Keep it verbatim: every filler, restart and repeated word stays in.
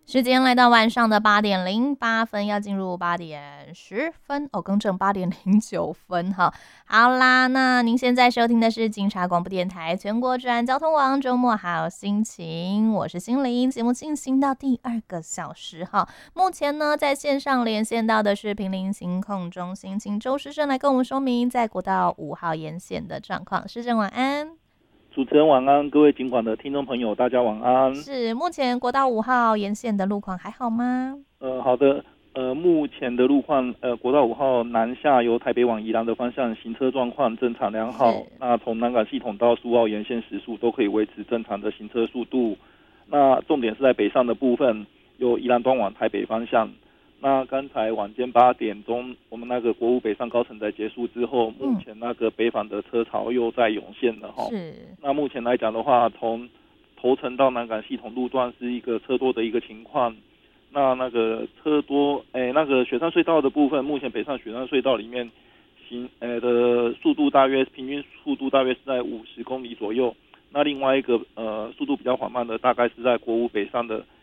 时间来到晚上的八点零八分，要进入八点十分哦，更正八点零九分哈。好啦，那您现在收听的是警察广播电台全国转交通网周末好心情，我是心灵，节目进行到第二个小时哈。目前呢，在线上连线到的是平林行控中心，请周师生来跟我们说明在国道五号沿线的状况。师生晚安。 主持人晚安，各位警广的听众朋友，大家晚安。 是，目前国道五号沿线的路况还好吗？ 呃，好的，呃，目前的路况，呃，国道五号南下由台北往宜兰的方向，行车状况正常良好。那从南港系统到苏澳沿线时速都可以维持正常的行车速度。那重点是在北上的部分，由宜兰端往台北方向。那刚才晚间八点钟，我们那个国五北上高承载结束之后，目前那个北返的车潮又在涌现了哈。 是。 那目前来讲的话，从头城到南港系统路段是一个车多的一个情况。那那个车多，诶，那个雪山隧道的部分，目前北上雪山隧道里面行，呃的速度大约平均速度大约是在五十公里左右。那另外一个呃速度比较缓慢的，大概是在国五北上的